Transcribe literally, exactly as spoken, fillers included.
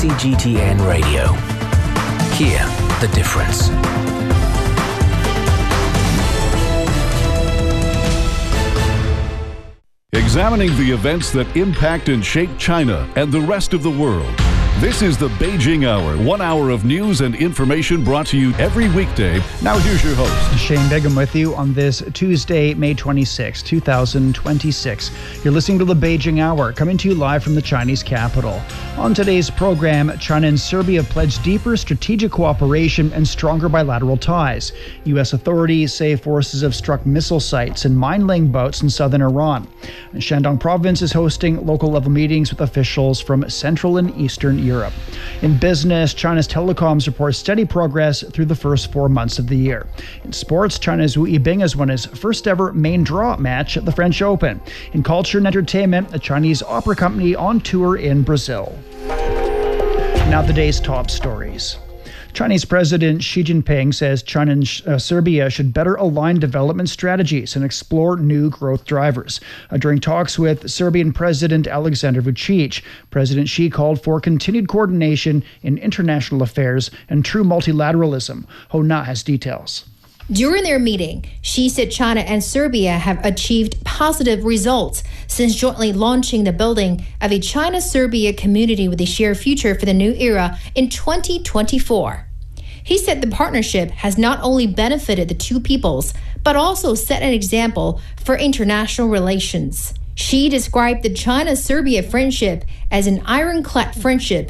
C G T N Radio. Hear the difference. Examining the events that impact and shape China and the rest of the world. This is the Beijing Hour, one hour of news and information brought to you every weekday. Now here's your host. Shane Bigham with you on this Tuesday, May twenty-sixth, twenty twenty-six. You're listening to the Beijing Hour, coming to you live from the Chinese capital. On today's program, China and Serbia have pledged deeper strategic cooperation and stronger bilateral ties. U S authorities say forces have struck missile sites and mine-laying boats in southern Iran. And Shandong province is hosting local-level meetings with officials from Central and Eastern Europe. Europe. In business, China's telecoms report steady progress through the first four months of the year. In sports, China's Wu Yibing has won his first ever main draw match at the French Open. In culture and entertainment, a Chinese opera company on tour in Brazil. Now the day's top stories. Chinese President Xi Jinping says China and uh, Serbia should better align development strategies and explore new growth drivers. Uh, during talks with Serbian President Alexander Vučić, President Xi called for continued coordination in international affairs and true multilateralism. Ho Na has details. During their meeting, Xi said China and Serbia have achieved positive results since jointly launching the building of a China-Serbia community with a shared future for the new era in twenty twenty-four. He said the partnership has not only benefited the two peoples, but also set an example for international relations. Xi described the China-Serbia friendship as an ironclad friendship